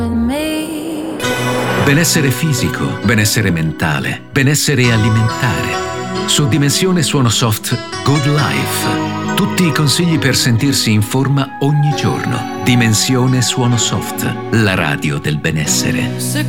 Benessere fisico, benessere mentale, benessere alimentare. Su Dimensione Suonosoft Good Life. Tutti i consigli per sentirsi in forma ogni giorno. Dimensione Suonosoft, la radio del benessere.